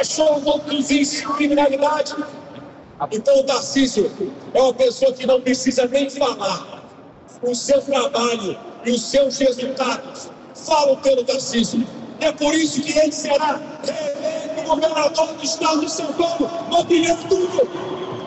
cachorro dos índices de criminalidade. Então o Tarcísio é uma pessoa que não precisa nem falar. O seu trabalho e os seus resultados falam pelo Tarcísio. É por isso que ele será reeleito governador do estado de São Paulo, no primeiro turno.